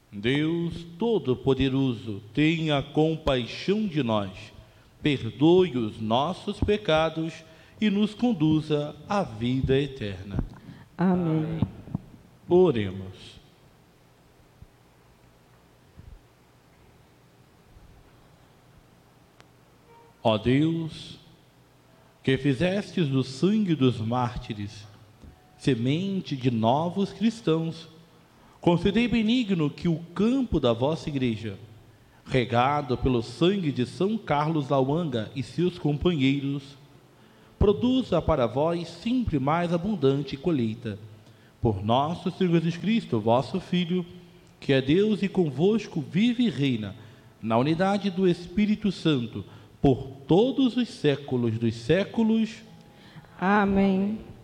Deus Todo-Poderoso, tenha compaixão de nós, perdoe os nossos pecados e nos conduza à vida eterna. Amém. Oremos. Ó Deus, que fizestes do sangue dos mártires semente de novos cristãos, concedei benigno que o campo da vossa igreja, regado pelo sangue de São Carlos Lauanga e seus companheiros, produza para vós sempre mais abundante colheita. Por nosso Senhor Jesus Cristo, vosso Filho, que é Deus e convosco vive e reina, na unidade do Espírito Santo, por todos os séculos dos séculos. Amém.